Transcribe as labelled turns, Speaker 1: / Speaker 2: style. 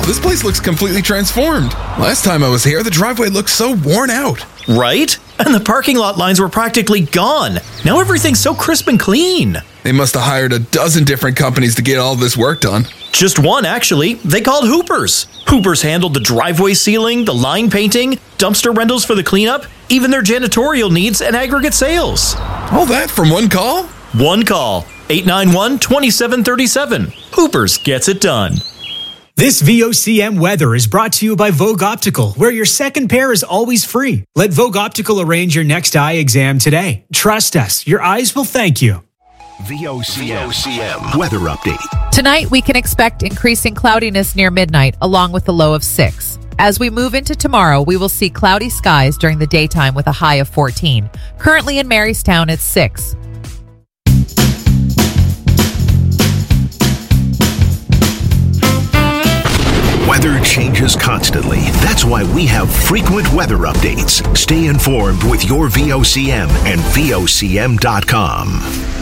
Speaker 1: this place looks completely transformed. Last time I was here, the driveway looked so worn out.
Speaker 2: Right? And the parking lot lines were practically gone. Now everything's so crisp and clean.
Speaker 1: They must have hired a dozen different companies to get all this work done.
Speaker 2: Just one, actually. They called Hoopers. Hoopers handled the driveway sealing, the line painting, dumpster rentals for the cleanup, even their janitorial needs and aggregate sales.
Speaker 1: All that from one call?
Speaker 2: One call. 891-2737. Hoopers gets it done.
Speaker 3: This VOCM weather is brought to you by Vogue Optical, where your second pair is always free. Let Vogue Optical arrange your next eye exam today. Trust us, your eyes will thank you.
Speaker 4: VOCM weather update.
Speaker 5: Tonight, we can expect increasing cloudiness near midnight, along with a low of 6. As we move into tomorrow, we will see cloudy skies during the daytime with a high of 14. Currently in Marystown, it's 6.
Speaker 4: Weather changes constantly. That's why we have frequent weather updates. Stay informed with your VOCM and VOCM.com.